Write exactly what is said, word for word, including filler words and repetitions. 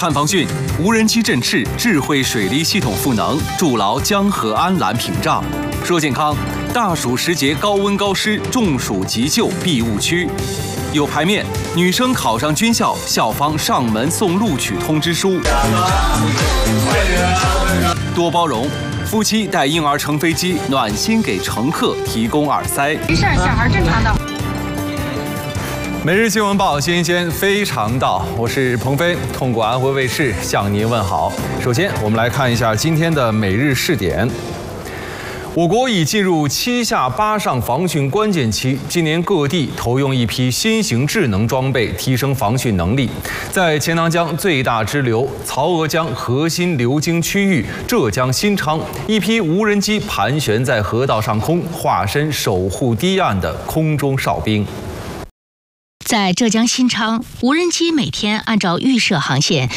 看防汛，无人机振翅，智慧水利系统赋能，筑牢江河安澜屏障。说健康，大暑时节高温高湿，中暑急救避误区。有排面，女生考上军校，校方上门送录取通知书。多包容，夫妻带婴儿乘飞机，暖心给乘客提供耳塞。 没事，小孩正常的。 每日新闻报，新鲜非常到，我是鹏飞，通过安徽卫视向您问好。首先，我们来看一下今天的每日试点。我国已进入七下八上防汛关键期，今年各地投用一批新型智能装备，提升防汛能力。在钱塘江最大支流曹娥江核心流经区域浙江新昌，一批无人机盘旋在河道上空，化身守护堤岸的空中哨兵。 在浙江新昌，无人机每天按照预设航线